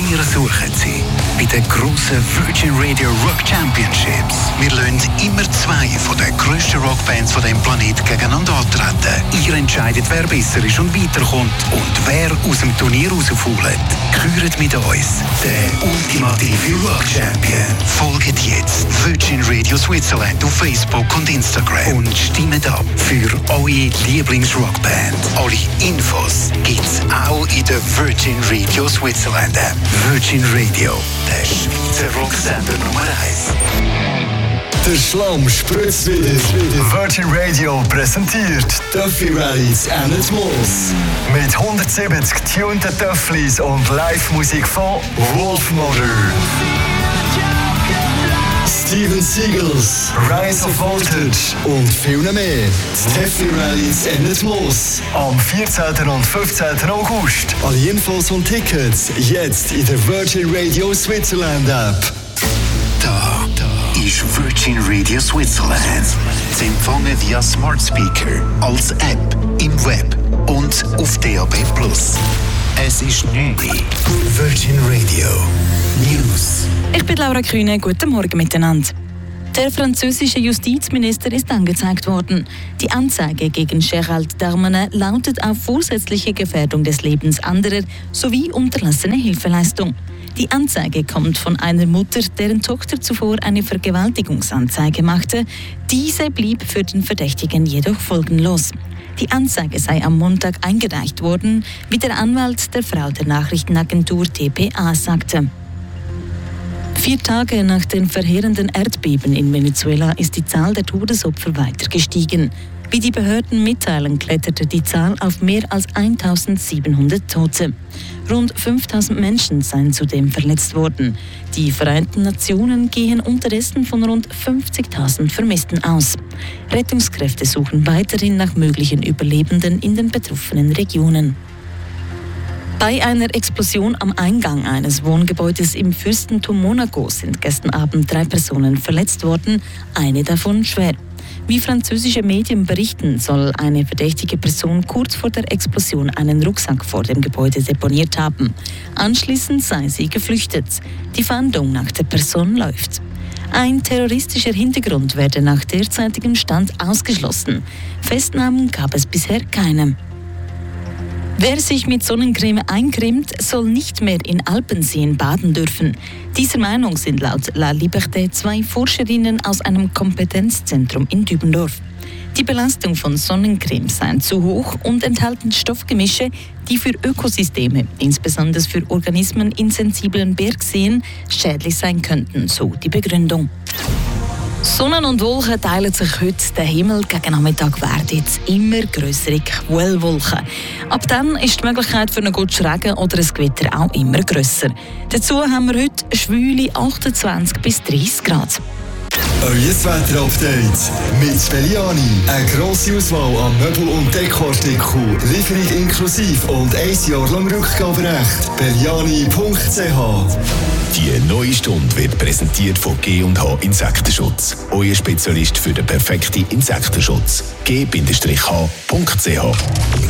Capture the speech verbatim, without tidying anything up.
Wir suchen Sie bei den grossen Virgin Radio Rock Championships. Wir lassen immer zwei von den grössten Rockbands von diesem Planeten gegeneinander antreten. Ihr entscheidet, wer besser ist und weiterkommt und wer aus dem Turnier rausfällt. Gehört mit uns der ultimative Rock Champion. Folgt jetzt Virgin Radio Switzerland auf Facebook und Instagram und stimmt ab für eure Lieblingsrockband. Alle Infos gibt's auch in der Virgin Radio Switzerland App. Virgin Radio, der Schweizer Rocksender Nummer eins. Der Schlamm spritzt wieder. Virgin Radio präsentiert Duffy Rallies and Moss. Mit hundertsiebzig tunten Dufflis und Live-Musik von Wolfmother. Steven Seagulls, Rise of Voltage und viel mehr. Duffy Rallies and Moss. Am vierzehnten und fünfzehnten August. Alle Infos und Tickets jetzt in der Virgin Radio Switzerland App. Da, da ist Virgin Radio Switzerland. Zu empfangen via Smart Speaker, als App, im Web und auf D A B plus. Es ist neu. Virgin Radio News. Ich bin Laura Kühne. Guten Morgen miteinander. Der französische Justizminister ist angezeigt worden. Die Anzeige gegen Gérald Darmanin lautet auf vorsätzliche Gefährdung des Lebens anderer sowie unterlassene Hilfeleistung. Die Anzeige kommt von einer Mutter, deren Tochter zuvor eine Vergewaltigungsanzeige machte. Diese blieb für den Verdächtigen jedoch folgenlos. Die Anzeige sei am Montag eingereicht worden, wie der Anwalt der Frau der Nachrichtenagentur T P A sagte. Vier Tage nach den verheerenden Erdbeben in Venezuela ist die Zahl der Todesopfer weiter gestiegen. Wie die Behörden mitteilen, kletterte die Zahl auf mehr als eintausendsiebenhundert Tote. Rund fünftausend Menschen seien zudem verletzt worden. Die Vereinten Nationen gehen unterdessen von rund fünfzigtausend Vermissten aus. Rettungskräfte suchen weiterhin nach möglichen Überlebenden in den betroffenen Regionen. Bei einer Explosion am Eingang eines Wohngebäudes im Fürstentum Monaco sind gestern Abend drei Personen verletzt worden, eine davon schwer. Wie französische Medien berichten, soll eine verdächtige Person kurz vor der Explosion einen Rucksack vor dem Gebäude deponiert haben. Anschließend sei sie geflüchtet. Die Fahndung nach der Person läuft. Ein terroristischer Hintergrund werde nach derzeitigem Stand ausgeschlossen. Festnahmen gab es bisher keine. Wer sich mit Sonnencreme eincremt, soll nicht mehr in Alpenseen baden dürfen. Dieser Meinung sind laut La Liberté zwei Forscherinnen aus einem Kompetenzzentrum in Dübendorf. Die Belastung von Sonnencreme sei zu hoch und enthalten Stoffgemische, die für Ökosysteme, insbesondere für Organismen in sensiblen Bergseen, schädlich sein könnten, so die Begründung. Sonnen und Wolken teilen sich heute. Der Himmel gegen Nachmittag werden jetzt immer grössere Quellwolken. Ab dann ist die Möglichkeit für einen guten Regen oder ein Gewitter auch immer grösser. Dazu haben wir heute schwüle achtundzwanzig bis dreißig Grad. Euer Wetter-Update mit Belliani. Eine grosse Auswahl an Möbel- und Dekoartikeln. Lieferung inklusive und ein Jahr lang Rückgaberecht. Belliani punkt c h. Die neue Stunde wird präsentiert von G und H Insektenschutz. Euer Spezialist für den perfekten Insektenschutz. G H punkt c h.